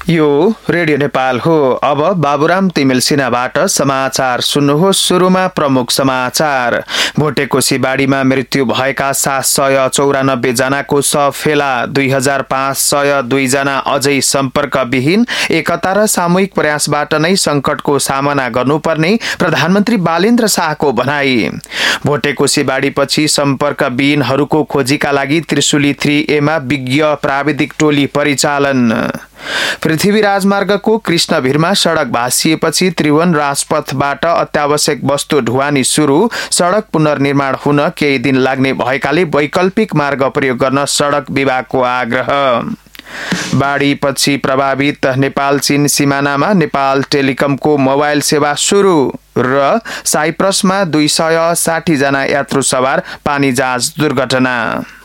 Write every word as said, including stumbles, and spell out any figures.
यो रेडियो नेपाल हो। अब बाबुराम तिमिल सिन्हाबाट समाचार सुन्नुहोस्। सुरुमा प्रमुख समाचार। भोटेकोशी बाढीमा मृत्यु भएका सात सय चौरानब्बे जनाको शव फेला। दुई हजार पाँच सय दुई जना अझै सम्पर्कविहीन। एकता र सामूहिक प्रयासबाट नै संकटको सामना गर्नुपर्ने प्रधानमन्त्री बालेन्द्र शाहको भनाई। भोटेकोशी बाढीपछि सम्पर्कविहीनहरूको खोजीका लागि त्रिशुली थ्री एमा विज्ञ प्राविधिक टोली परिचालन। पृथ्वी राजमार्गको कृष्णभिरमा सड़क भासिएपछि त्रिभुवन राजपथबाट अत्यावश्यक वस्तु ढुवानी शुरू। सड़क पुनर्निर्माण हुन केही दिन लाग्ने भएकाले वैकल्पिक मार्ग प्रयोग गर्न सड़क विभागको आग्रह। बाढीपछि प्रभावित नेपाल चीन सीमानामा नेपाल टेलिकमको मोबाइल सेवा शुरू र साइप्रसमा दुई सय साठी जना यात्रु सवार पानी जहाज दुर्घटना।